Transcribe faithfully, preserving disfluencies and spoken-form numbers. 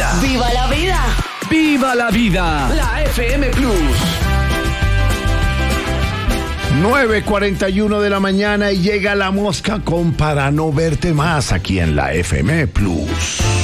vida! ¡Viva la vida! ¡Viva la vida! La F M Plus. nueve cuarenta y uno de la mañana y llega la mosca con Para no verte más aquí en la F M Plus.